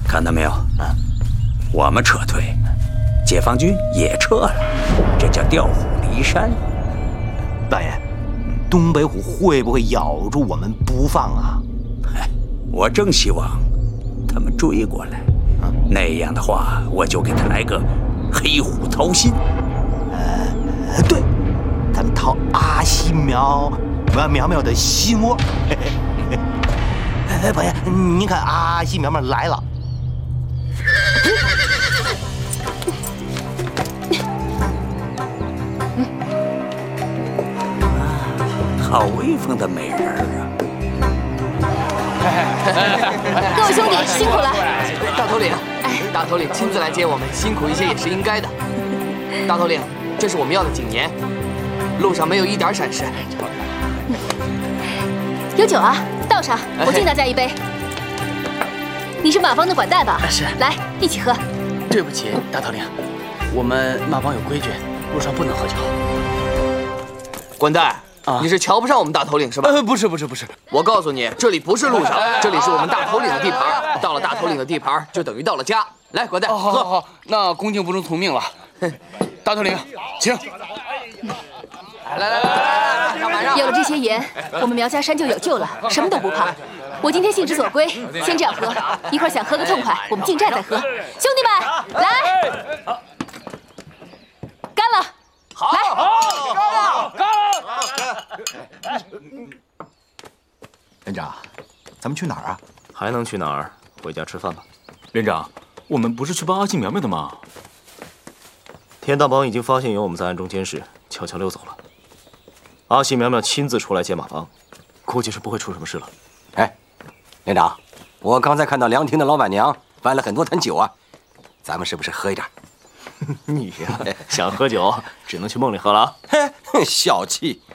看到没有？我们撤退，解放军也撤了，这叫调虎离山。 大爷，东北虎会不会咬住我们不放啊？ 我正希望他们追过来，那样的话，我就给他来个黑虎掏心。 对，咱们掏阿西苗苗的心窝。伯爷，您看阿西苗苗来了。 好威风的美人啊！各位兄弟，辛苦了。 大头领，大头领亲自来接我们，辛苦一些也是应该的。大头领，这是我们要的景年，路上没有一点闪失。 有酒啊，倒上，我敬大家一杯。你是马帮的管带吧？ 是。 来，一起喝。 对不起，大头领，我们马帮有规矩，路上不能喝酒。 管带。你是瞧不上我们大头领是吧？ 不是。 我告诉你，这里不是路上，这里是我们大头领的地盘。到了大头领的地盘，就等于到了家。来，管带，喝。 好，那恭敬不如从命了。大头领，请。 来， 有了这些盐，我们苗家山就有救了，什么都不怕。我今天兴致所归，先这样喝，一会儿想喝个痛快，我们进寨再喝。兄弟们，来，干了！ 好， 连长，咱们去哪儿啊？ 还能去哪儿？回家吃饭吧。 连长，我们不是去帮阿信苗苗的吗？ 田大帮已经发现有我们在暗中监视，悄悄溜走了。阿信苗苗亲自出来接马帮，估计是不会出什么事了。 哎，连长，我刚才看到凉亭的老板娘搬了很多坛酒啊，咱们是不是喝一点？ 你呀，想喝酒只能去梦里喝了啊！ 小气。